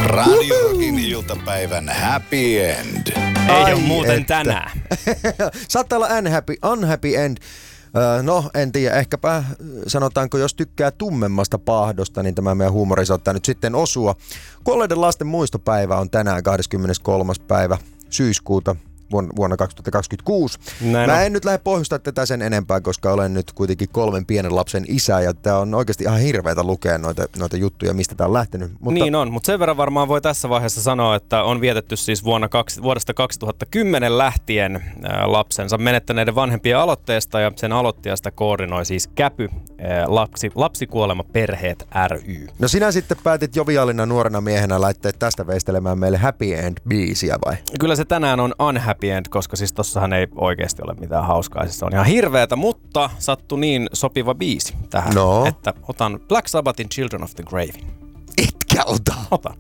Radio Rockin iltapäivän happy end. Ei ole muuten tänään. Saattaa olla unhappy end. No, en tiedä. Ehkäpä sanotaanko, jos tykkää tummemmasta paahdosta, niin tämä meidän huumori saattaa nyt sitten osua. Kuolleiden lasten muistopäivä on tänään 23. päivä syyskuuta vuonna 2026. Mä en nyt lähde pohjustaa tätä sen enempää, koska olen nyt kuitenkin 3 pienen lapsen isä, ja tää on oikeasti ihan hirveätä lukea noita juttuja, mistä tää on lähtenyt. Mutta niin on, mutta sen verran varmaan voi tässä vaiheessa sanoa, että on vietetty siis vuodesta 2010 lähtien lapsensa menettäneiden vanhempien aloitteesta, ja sen aloittajasta koordinoi siis Käpy, Lapsikuolema-perheet ry. No sinä sitten päätit joviaalina nuorena miehenä laittaa tästä veistelemään meille Happy End-biisiä vai? Kyllä se tänään on unhappy end, koska siis tossahan ei oikeasti ole mitään hauskaa. Siis se on ihan hirveetä, mutta sattui niin sopiva biisi tähän, että otan Black Sabbathin Children of the Grave. Etkä ota. Otan.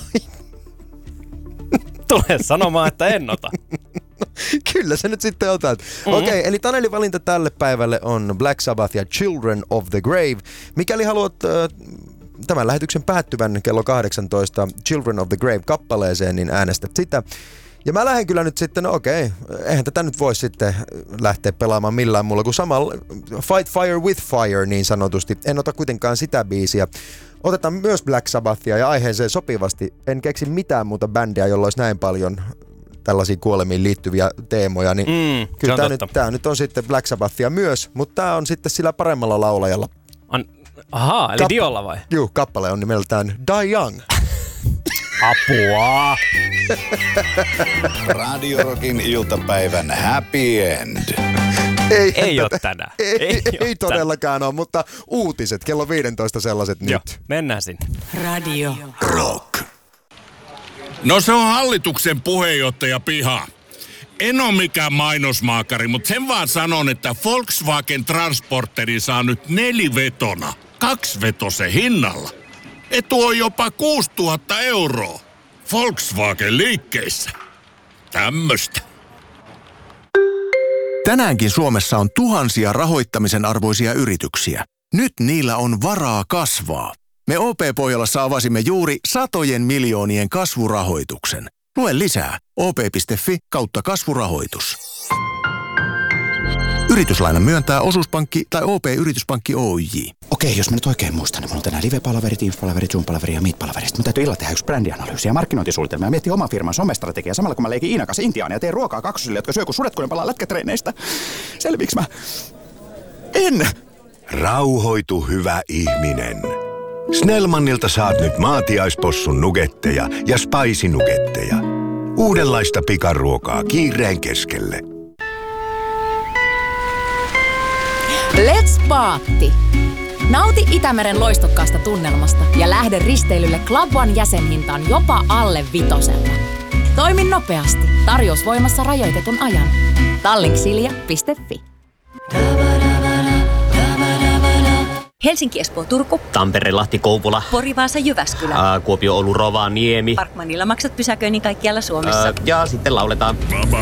Tule sanomaan, että en ota. Kyllä sä nyt sitten otat. Okei, eli Tanelin valinta tälle päivälle on Black Sabbath ja Children of the Grave. Mikäli haluat tämän lähetyksen päättyvän kello 18 Children of the Grave-kappaleeseen, niin äänestät sitä. Ja mä lähden kyllä nyt sitten, eihän tätä nyt voi sitten lähteä pelaamaan millään muulla kuin samalla Fight Fire with Fire niin sanotusti. En ota kuitenkaan sitä biisiä. Otetaan myös Black Sabbathia ja aiheeseen sopivasti. En keksi mitään muuta bändiä, jolla olisi näin paljon tällaisia kuolemiin liittyviä teemoja. Niin kyllä tää nyt on sitten Black Sabbathia myös, mutta tää on sitten sillä paremmalla laulajalla. Ahaa, eli Diolla vai? Juu, kappale on nimeltään Die Young. Apua! Radio Rockin iltapäivän happy end. Ei ole tänään. Ei todellakaan ole, mutta uutiset kello 15 sellaiset nyt. Joo, mennään sinne. Radio Rock. No se on hallituksen puheenjohtaja piha. En ole mikään mainosmaakari, mutta sen vaan sanon, että Volkswagen Transporteri saa nyt 4-vetona 2-vetosen hinnalla. Etu on jopa 6 000 €. Volkswagen liikkeissä. Tämmöstä. Tänäänkin Suomessa on tuhansia rahoittamisen arvoisia yrityksiä. Nyt niillä on varaa kasvaa. Me OP-Pohjolassa avasimme juuri satojen miljoonien kasvurahoituksen. Lue lisää op.fi/kasvurahoitus. Yrityslainan myöntää Osuuspankki tai OP-yrityspankki Oyj. Okei, jos mä nyt oikein muistan, niin mulla on tänään live-palaverit, Teams-palaverit, Zoom-palaverit ja Meet-palaverit. Mun täytyy illalla tehdä yksi brändianalyysi ja markkinointisuunnitelma ja miettiä oman firman somestrategiaa samalla kun mä leikin Iina kanssa Intiaan ja teen ruokaa kaksosille, jotka syö kun sudet, kun ne palaa lätkätreineistä. Selviiks mä? En! Rauhoitu, hyvä ihminen. Snellmanilta saat nyt maatiaispossun nugetteja ja spicy nugetteja. Uudenlaista pikaruokaa kiireen keskelle. Let's Paatti! Nauti Itämeren loistokkaasta tunnelmasta ja lähde risteilylle Club One -jäsenhintaan jopa alle 5. Toimi nopeasti. Tarjous voimassa rajoitetun ajan. Tallinksilja.fi. Helsinki, Espoo, Turku. Tampere, Lahti, Kouvola. Pori, Vaasa, Jyväskylä. Kuopio, Oulu, Rovaniemi. Parkmanilla maksat pysäköinnin kaikkialla Suomessa. Ja sitten lauletaan.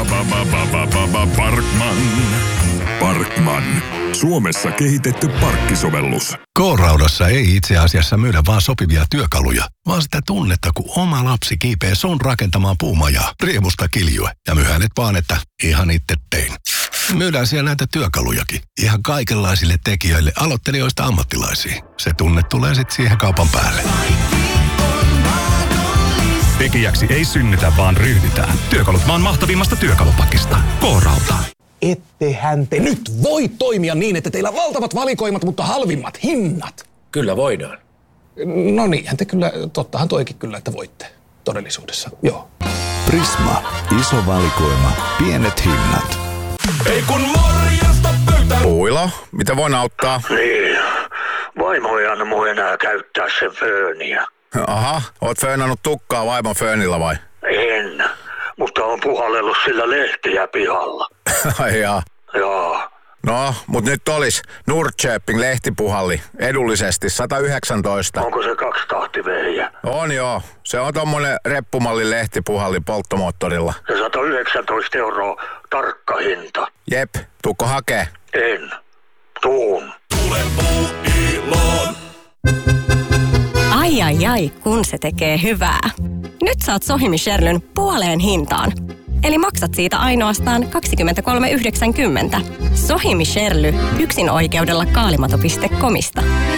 Parkman. Suomessa kehitetty parkkisovellus. K-Raudassa ei itse asiassa myydä vaan sopivia työkaluja, vaan sitä tunnetta, kun oma lapsi kiipee sun rakentamaan puumajaa, riemusta kiljue. Ja myy hänet vaan, että ihan itse tein. Myydään siellä näitä työkalujakin. Ihan kaikenlaisille tekijöille, aloittelijoista ammattilaisiin. Se tunne tulee sitten siihen kaupan päälle. Tekijäksi ei synnytä, vaan ryhdytään. Työkalut maan mahtavimmasta työkalupakista. K-Rauta. Ettehän te nyt voi toimia niin, että teillä on valtavat valikoimat, mutta halvimmat hinnat. Kyllä voidaan. No niinhän te kyllä, tottahan toikin kyllä, että voitte todellisuudessa, joo. Prisma. Iso valikoima. Pienet hinnat. Ei kun morjesta pöytään. Puilo, mitä voin auttaa? Niin, vaimo ei anna mun enää käyttää sen fööniä. Aha, oot föönannut tukkaa vaimon föönillä vai? En, mutta on puhallellut sillä lehtiä pihalla. Ai jaa. Joo. No, mut nyt olis Nordköping lehtipuhalli edullisesti 119. Onko se 2-tahtivehjä? On joo. Se on tommonen reppumallin lehtipuhalli polttomoottorilla. Ja 119 € tarkka hinta. Jep, tuukko hakee? En. Tuun. Tule Puuiloon. Ai, kun se tekee hyvää. Nyt saat Sohimi Sherlyn puoleen hintaan. Eli maksat siitä ainoastaan 23,90. Sohimi Sherly, yksin oikeudella kaalimato.comista.